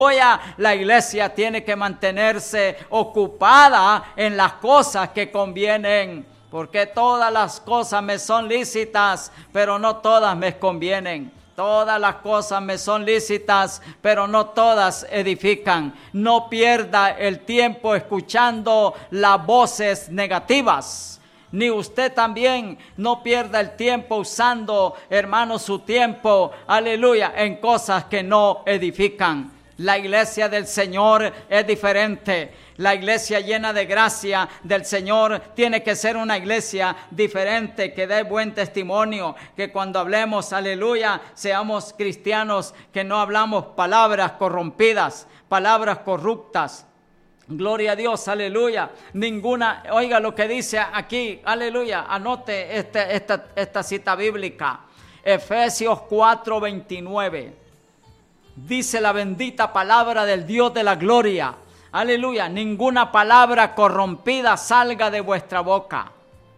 La iglesia tiene que mantenerse ocupada en las cosas que convienen, porque todas las cosas me son lícitas, pero no todas me convienen. Todas las cosas me son lícitas, pero no todas edifican. No pierda el tiempo escuchando las voces negativas. Ni usted también no pierda el tiempo usando, hermano, su tiempo, aleluya, en cosas que no edifican. La iglesia del Señor es diferente. La iglesia llena de gracia del Señor tiene que ser una iglesia diferente, que dé buen testimonio, que cuando hablemos, aleluya, seamos cristianos, que no hablamos palabras corrompidas, palabras corruptas. Gloria a Dios, aleluya. Ninguna, oiga lo que dice aquí, aleluya, anote esta cita bíblica. Efesios 4:29. Dice la bendita palabra del Dios de la gloria. Aleluya, ninguna palabra corrompida salga de vuestra boca,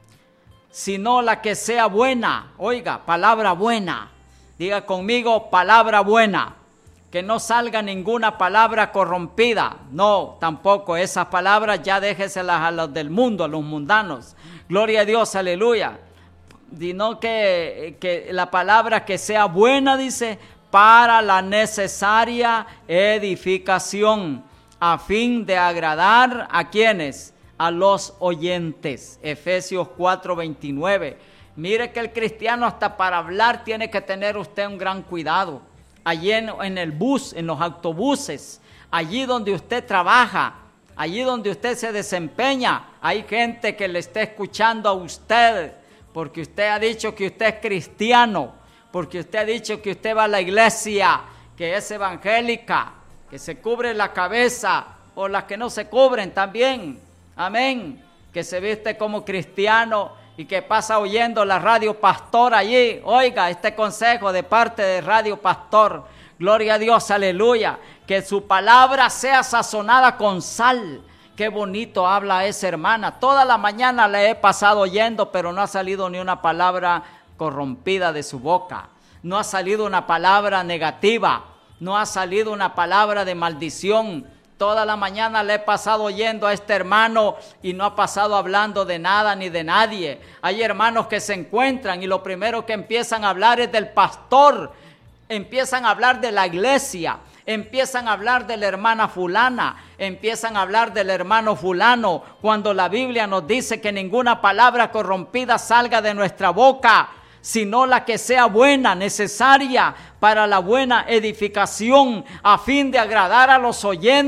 sino la que sea buena. Oiga, palabra buena. Diga conmigo, palabra buena. Que no salga ninguna palabra corrompida. No, tampoco esas palabras ya déjeselas a los del mundo, a los mundanos. Gloria a Dios, aleluya. Sino que la palabra que sea buena, dice, para la necesaria edificación, a fin de agradar a quienes, a los oyentes. Efesios 4:29. Mire que el cristiano hasta para hablar tiene que tener usted un gran cuidado. Allí en el bus, en los autobuses, allí donde usted trabaja, allí donde usted se desempeña, hay gente que le está escuchando a usted, porque usted ha dicho que usted es cristiano, porque usted ha dicho que usted va a la iglesia, que es evangélica, que se cubre la cabeza, o las que no se cubren también, amén, que se viste como cristiano y que pasa oyendo la Radio Pastor allí. Oiga, este consejo de parte de Radio Pastor, gloria a Dios, aleluya, que su palabra sea sazonada con sal. Qué bonito habla esa hermana, toda la mañana le he pasado oyendo, pero no ha salido ni una palabra corrompida de su boca, no ha salido una palabra negativa, no ha salido una palabra de maldición. Toda la mañana le he pasado oyendo a este hermano y no ha pasado hablando de nada ni de nadie. Hay hermanos que se encuentran y lo primero que empiezan a hablar es del pastor, empiezan a hablar de la iglesia, empiezan a hablar de la hermana fulana, empiezan a hablar del hermano fulano, cuando la Biblia nos dice que ninguna palabra corrompida salga de nuestra boca, sino la que sea buena, necesaria para la buena edificación, a fin de agradar a los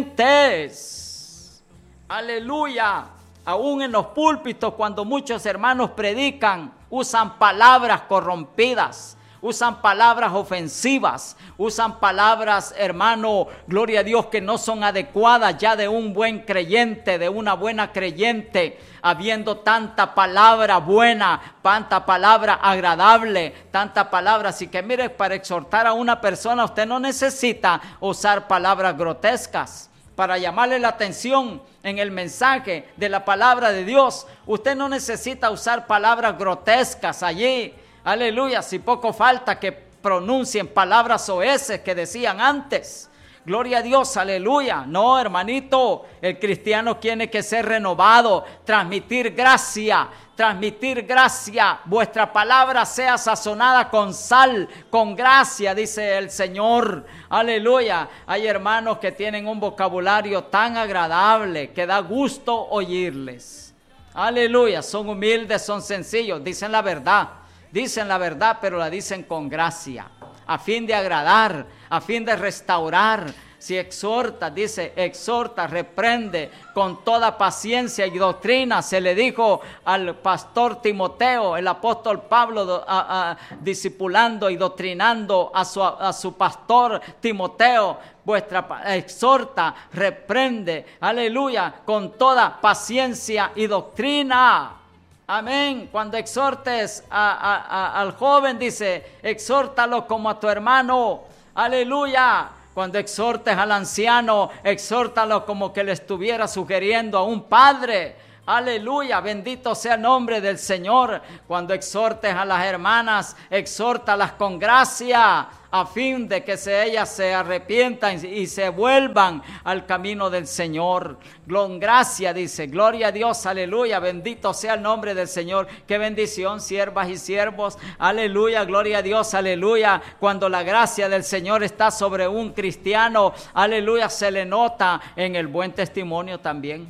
oyentes. Aleluya. Aún en los púlpitos, cuando muchos hermanos predican, usan palabras corrompidas, usan palabras ofensivas, usan palabras, hermano, gloria a Dios, que no son adecuadas ya de un buen creyente, de una buena creyente, habiendo tanta palabra buena, tanta palabra agradable, tanta palabra. Así que mire, para exhortar a una persona, usted no necesita usar palabras grotescas. Para llamarle la atención en el mensaje de la palabra de Dios, usted no necesita usar palabras grotescas allí. Aleluya, si poco falta que pronuncien palabras soeces que decían antes. Gloria a Dios, aleluya. No, hermanito, el cristiano tiene que ser renovado, transmitir gracia. Vuestra palabra sea sazonada con sal, con gracia, dice el Señor. Aleluya. Hay hermanos que tienen un vocabulario tan agradable que da gusto oírles. Aleluya, son humildes, son sencillos, dicen la verdad, pero la dicen con gracia, a fin de agradar, a fin de restaurar. Si exhorta, dice, exhorta, reprende con toda paciencia y doctrina. Se le dijo al pastor Timoteo, el apóstol Pablo, discipulando y doctrinando a su pastor Timoteo, exhorta, reprende, aleluya, con toda paciencia y doctrina. Amén. Cuando exhortes al joven, dice, exhórtalo como a tu hermano. Aleluya. Cuando exhortes al anciano, exhórtalo como que le estuviera sugiriendo a un padre. Aleluya, bendito sea el nombre del Señor. Cuando exhortes a las hermanas, exhórtalas con gracia, a fin de que ellas se arrepientan y se vuelvan al camino del Señor. Con gracia, dice, gloria a Dios, aleluya, bendito sea el nombre del Señor. Qué bendición, siervas y siervos, aleluya, gloria a Dios, aleluya. Cuando la gracia del Señor está sobre un cristiano, aleluya, se le nota en el buen testimonio también.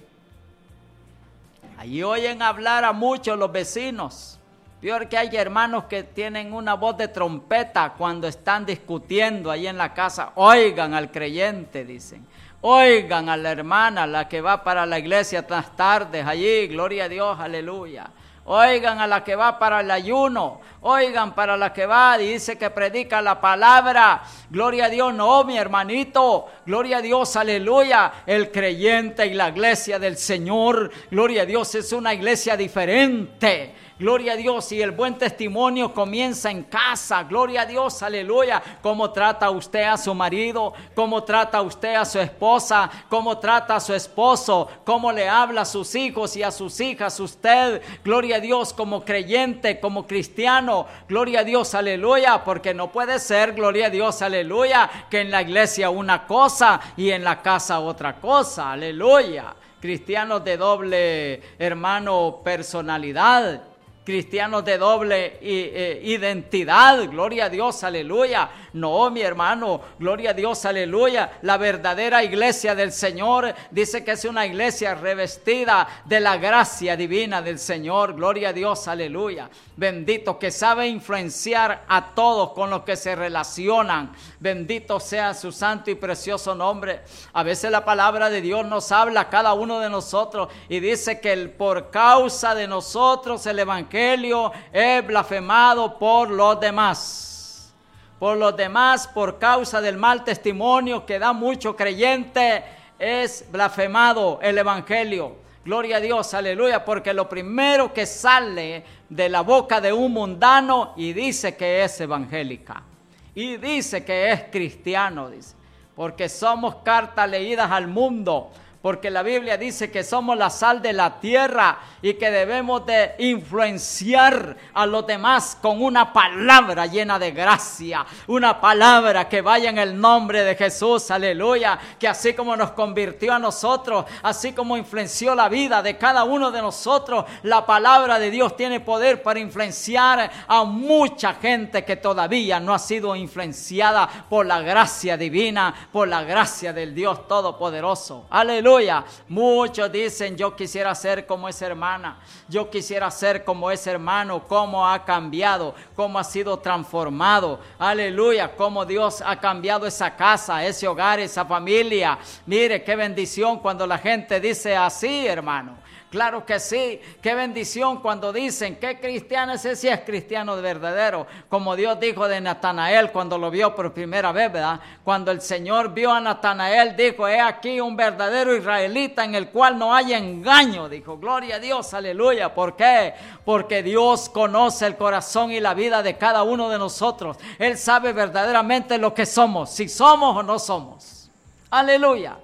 Allí oyen hablar a muchos los vecinos. Peor que hay hermanos que tienen una voz de trompeta cuando están discutiendo ahí en la casa. Oigan al creyente, dicen. Oigan a la hermana, la que va para la iglesia las tardes allí. Gloria a Dios, aleluya. Oigan a la que va para el ayuno. Oigan para la que va y dice que predica la palabra. Gloria a Dios, no, mi hermanito. Gloria a Dios, aleluya. El creyente y la iglesia del Señor, gloria a Dios, es una iglesia diferente. Gloria a Dios, y el buen testimonio comienza en casa. Gloria a Dios, aleluya. ¿Cómo trata usted a su marido? ¿Cómo trata usted a su esposa? ¿Cómo trata a su esposo? ¿Cómo le habla a sus hijos y a sus hijas usted? Gloria a Dios, como creyente, como cristiano. Gloria a Dios, aleluya. Porque no puede ser, gloria a Dios, aleluya, que en la iglesia una cosa y en la casa otra cosa. Aleluya. Cristianos de doble, hermano, personalidad. Cristianos de doble identidad, gloria a Dios, aleluya. No, mi hermano, gloria a Dios, aleluya. La verdadera iglesia del Señor dice que es una iglesia revestida de la gracia divina del Señor, gloria a Dios, aleluya. Bendito, que sabe influenciar a todos con los que se relacionan. Bendito sea su santo y precioso nombre. A veces la palabra de Dios nos habla a cada uno de nosotros y dice que por causa de nosotros el evangelio es blasfemado por los demás. Por los demás, por causa del mal testimonio que da mucho creyente, es blasfemado el evangelio. Gloria a Dios, aleluya, porque lo primero que sale de la boca de un mundano y dice que es evangélica. Y dice que es cristiano, dice. Porque somos cartas leídas al mundo. Porque la Biblia dice que somos la sal de la tierra y que debemos de influenciar a los demás con una palabra llena de gracia. Una palabra que vaya en el nombre de Jesús, aleluya. Que así como nos convirtió a nosotros, así como influenció la vida de cada uno de nosotros, la palabra de Dios tiene poder para influenciar a mucha gente que todavía no ha sido influenciada por la gracia divina, por la gracia del Dios Todopoderoso. Aleluya. Muchos dicen, yo quisiera ser como esa hermana, yo quisiera ser como ese hermano. Cómo ha cambiado, cómo ha sido transformado, aleluya, cómo Dios ha cambiado esa casa, ese hogar, esa familia. Mire qué bendición cuando la gente dice así, hermano. Claro que sí, qué bendición cuando dicen, ¿qué cristiano es ese? Si es cristiano verdadero, como Dios dijo de Natanael cuando lo vio por primera vez, ¿verdad? Cuando el Señor vio a Natanael, dijo, he aquí un verdadero israelita en el cual no hay engaño, dijo, gloria a Dios, aleluya. ¿Por qué? Porque Dios conoce el corazón y la vida de cada uno de nosotros. Él sabe verdaderamente lo que somos, si somos o no somos, aleluya.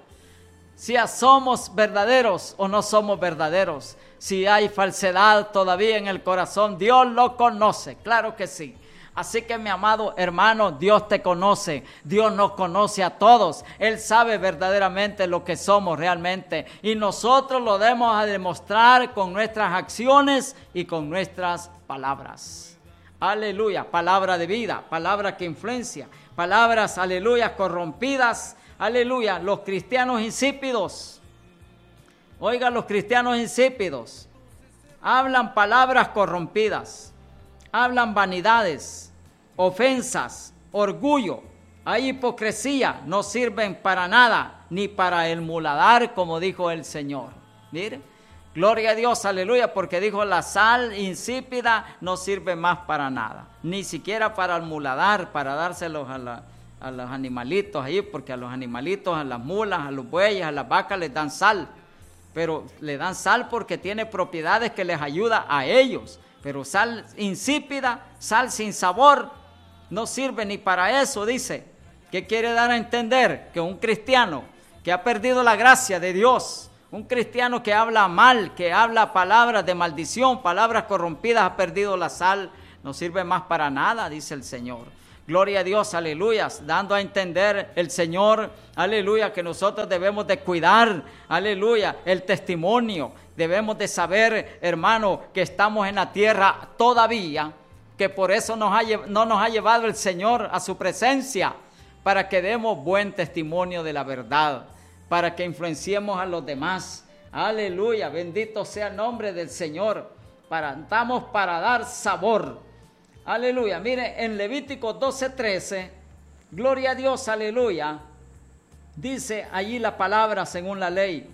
Si somos verdaderos o no somos verdaderos. Si hay falsedad todavía en el corazón, Dios lo conoce, claro que sí. Así que mi amado hermano, Dios te conoce, Dios nos conoce a todos. Él sabe verdaderamente lo que somos realmente. Y nosotros lo debemos a demostrar con nuestras acciones y con nuestras palabras. Aleluya, palabra de vida, palabra que influencia, palabras, aleluya, corrompidas. Aleluya, los cristianos insípidos. Oiga, los cristianos insípidos hablan palabras corrompidas, hablan vanidades, ofensas, orgullo, hay hipocresía, no sirven para nada, ni para el muladar, como dijo el Señor. Mire, gloria a Dios, aleluya, porque dijo la sal insípida no sirve más para nada, ni siquiera para el muladar, para dárselos a los animalitos ahí, porque a los animalitos, a las mulas, a los bueyes, a las vacas les dan sal, pero le dan sal porque tiene propiedades que les ayuda a ellos, pero sal insípida, sal sin sabor, no sirve ni para eso, dice. ¿Qué quiere dar a entender? Que un cristiano que ha perdido la gracia de Dios, Un cristiano que habla mal, que habla palabras de maldición, palabras corrompidas, ha perdido la sal, no sirve más para nada, dice el Señor. Gloria a Dios, aleluya, dando a entender el Señor, aleluya, que nosotros debemos de cuidar, aleluya, el testimonio. Debemos de saber, hermano, que estamos en la tierra todavía, que por eso no nos ha llevado el Señor a su presencia, para que demos buen testimonio de la verdad, para que influenciemos a los demás. Aleluya, bendito sea el nombre del Señor. Estamos para dar sabor. Aleluya, mire, en Levítico 12:13, gloria a Dios, aleluya, dice allí la palabra según la ley,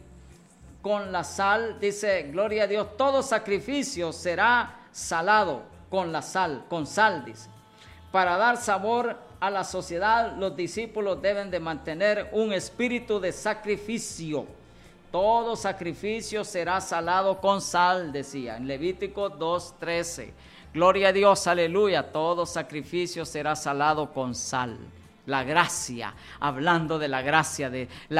con la sal, dice, gloria a Dios, todo sacrificio será salado con la sal, con sal, dice. Para dar sabor a la sociedad, los discípulos deben de mantener un espíritu de sacrificio. Todo sacrificio será salado con sal, decía, en Levítico 2:13. Gloria a Dios, aleluya, todo sacrificio será salado con sal. La gracia, hablando de la gracia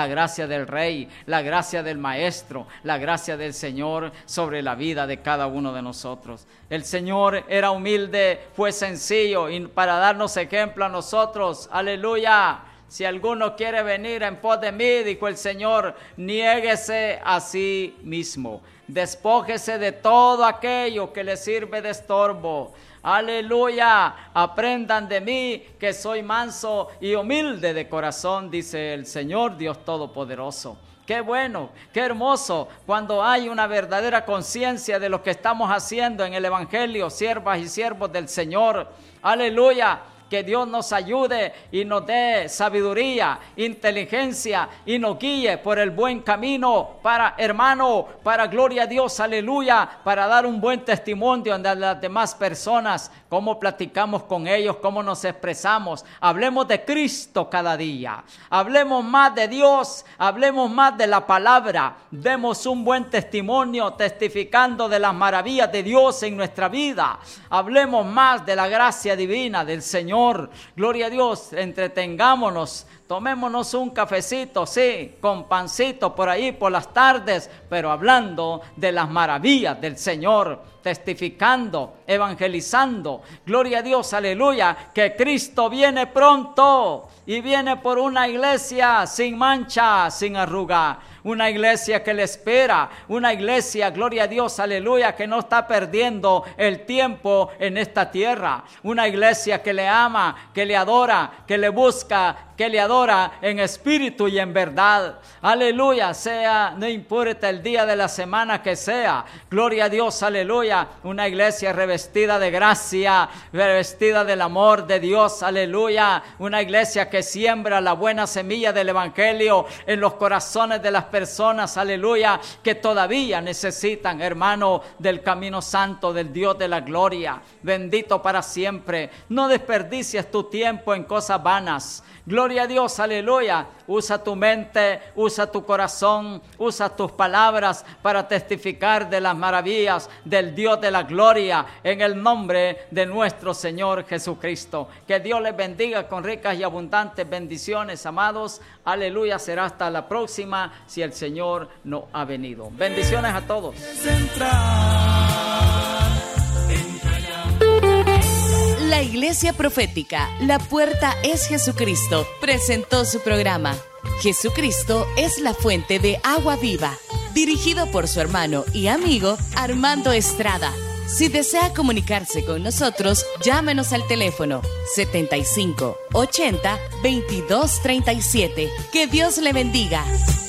del Rey, la gracia del Maestro, la gracia del Señor sobre la vida de cada uno de nosotros. El Señor era humilde, fue sencillo, y para darnos ejemplo a nosotros, aleluya. Si alguno quiere venir en pos de mí, dijo el Señor, niéguese a sí mismo. Despójese de todo aquello que le sirve de estorbo. Aleluya, aprendan de mí que soy manso y humilde de corazón, dice el Señor Dios Todopoderoso. Qué bueno, qué hermoso cuando hay una verdadera conciencia de lo que estamos haciendo en el Evangelio, siervas y siervos del Señor. Aleluya. Que Dios nos ayude y nos dé sabiduría, inteligencia y nos guíe por el buen camino para, hermano, para gloria a Dios, aleluya, para dar un buen testimonio a las demás personas, cómo platicamos con ellos, cómo nos expresamos. Hablemos de Cristo cada día, hablemos más de Dios, hablemos más de la palabra, demos un buen testimonio testificando de las maravillas de Dios en nuestra vida. Hablemos más de la gracia divina del Señor. Gloria a Dios, entretengámonos, tomémonos un cafecito, sí, con pancito por ahí por las tardes, pero hablando de las maravillas del Señor, testificando, evangelizando. Gloria a Dios, aleluya, que Cristo viene pronto y viene por una iglesia sin mancha, sin arruga. Una iglesia que le espera, una iglesia, gloria a Dios, aleluya, que no está perdiendo el tiempo en esta tierra. Una iglesia que le ama, que le adora, que le busca, que le adora en espíritu y en verdad. Aleluya, sea, no importa el día de la semana que sea. Gloria a Dios, aleluya. Una iglesia revestida de gracia, revestida del amor de Dios, aleluya. Una iglesia que siembra la buena semilla del evangelio en los corazones de las personas, aleluya, que todavía necesitan, hermano, del camino santo del Dios de la gloria. Bendito para siempre. No desperdicies tu tiempo en cosas vanas. Gloria a Dios, aleluya. Usa tu mente, usa tu corazón, usa tus palabras para testificar de las maravillas del Dios de la gloria en el nombre de nuestro Señor Jesucristo. Que Dios les bendiga con ricas y abundantes bendiciones, amados. Aleluya, será hasta la próxima si el Señor no ha venido. Bendiciones a todos. La Iglesia Profética, La Puerta es Jesucristo, presentó su programa Jesucristo es la fuente de agua viva, dirigido por su hermano y amigo Armando Estrada. Si desea comunicarse con nosotros, llámenos al teléfono 75 80 22 37. Que Dios le bendiga.